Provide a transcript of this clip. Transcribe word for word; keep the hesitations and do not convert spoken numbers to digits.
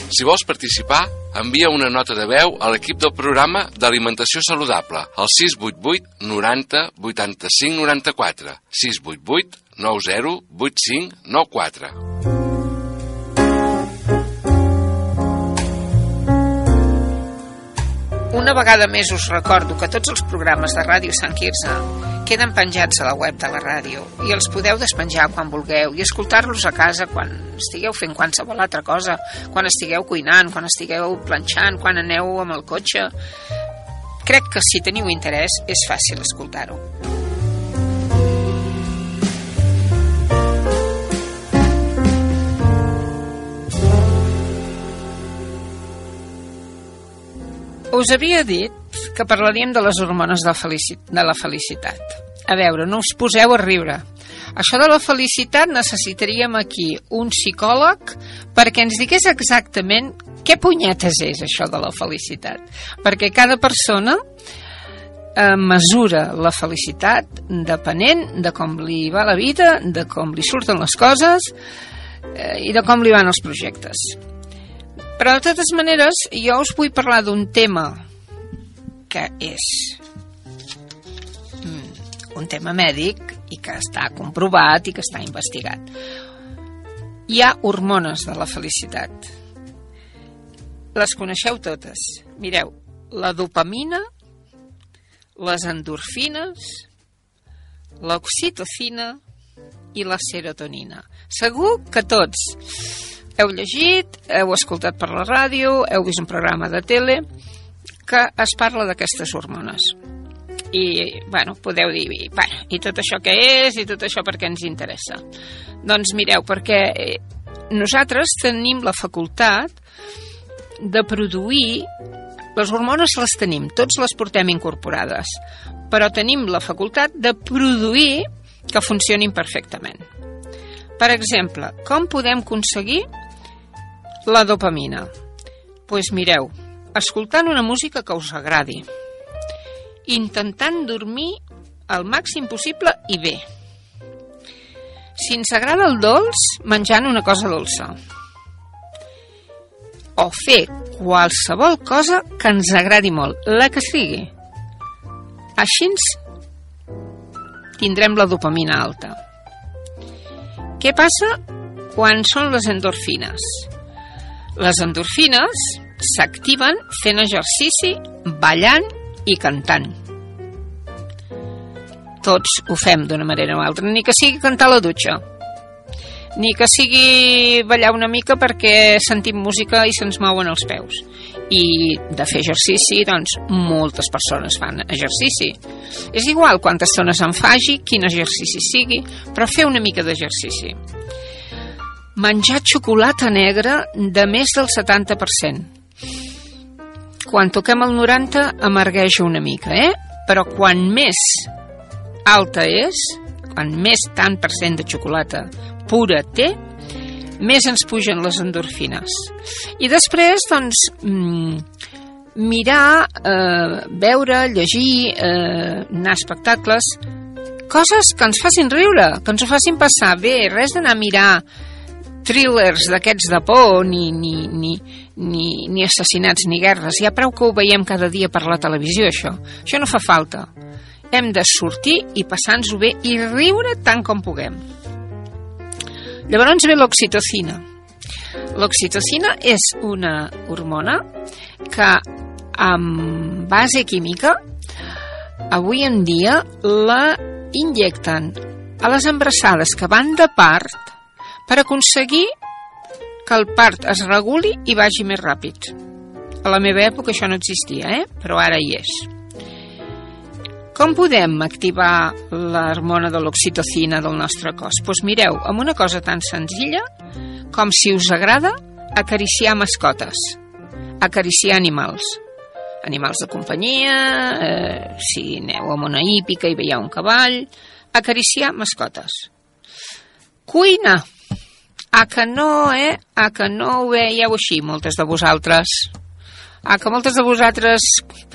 Si vols participar, envia una nota de veu a l'equip del programa d'alimentació saludable al sis vuit vuit noranta vuitanta-cinc noranta-quatre, sis vuit vuit nou zero vuit cinc nou quatre. Una vegada més us recordo que tots els programes de Ràdio Sant Quirze queden penjats a la web de la ràdio i els podeu despenjar quan vulgueu i escoltar-los a casa quan estigueu fent qualsevol altra cosa, quan estigueu cuinant, quan estigueu planxant, quan aneu amb el cotxe. Crec que si teniu interès és fàcil escoltar-ho. Us havia dit que parlaríem de les hormones de, felici- de la felicitat. A veure, no us poseu a riure. Això de la felicitat necessitaríem aquí un psicòleg perquè ens digués exactament què punyetes és això de la felicitat. Perquè cada persona eh, mesura la felicitat depenent de com li va la vida, de com li surten les coses eh, i de com li van els projectes. Però de totes maneres, jo us vull parlar d'un tema que és un tema mèdic i que està comprovat i que està investigat. Hi ha hormones de la felicitat. Les coneixeu totes. Mireu, la dopamina, les endorfines, l'oxitocina i la serotonina. Segur que tots heu llegit, heu escoltat per la ràdio, heu vist un programa de tele que es parla d'aquestes hormones. I, bueno, podeu dir, bueno, i tot això què és, i tot això per què ens interessa? Doncs mireu, perquè nosaltres tenim la facultat de produir, les hormones les tenim, tots les portem incorporades, però tenim la facultat de produir que funcionin perfectament. Per exemple, com podem aconseguir la dopamina? Doncs pues mireu, escoltant una música que us agradi, intentant dormir el màxim possible i bé. Si ens agrada el dolç, menjant una cosa dolça. O fer qualsevol cosa que ens agradi molt, la que sigui. Així tindrem la dopamina alta. Què passa quan són les endorfines? Les endorfines s'activen fent exercici, ballant i cantant. Tots ho fem d'una manera o altra, ni que sigui cantar a la dutxa, ni que sigui ballar una mica perquè sentim música i se'ns mouen els peus. I de fer exercici, doncs, moltes persones fan exercici. És igual quantes estones en faci, quin exercici sigui, però fer una mica d'exercici. Menjar xocolata negra de més del setanta per cent. Quan toquem el noranta amargueja una mica, eh? Però quan més alta és, quan més tant per cent de xocolata pura té, més ens pugen les endorfines. I després, doncs, mirar, eh, veure, llegir, eh, anar a espectacles, coses que ens facin riure, que ens ho facin passar bé, res d'anar a mirar thrillers d'aquests de por, ni, ni, ni, ni, ni assassinats ni guerres. Ja prou que ho veiem cada dia per la televisió, això. Això no fa falta. Hem de sortir i passar-nos-ho bé i riure tant com puguem. Llavors ve l'oxitocina. L'oxitocina és una hormona que, amb base química, avui en dia la injecten a les embarassades que van de part per aconseguir que el part es reguli i vagi més ràpid. A la meva època això no existia, eh? Però ara hi és. Com podem activar l'hormona de l'oxitocina del nostre cos? Doncs mireu, amb una cosa tan senzilla com, si us agrada, acariciar mascotes, acariciar animals. Animals de companyia, eh, si aneu amb una hípica i veieu un cavall, acariciar mascotes. Cuina. A que no, eh? A que no ho veieu així, moltes de vosaltres. A que moltes de vosaltres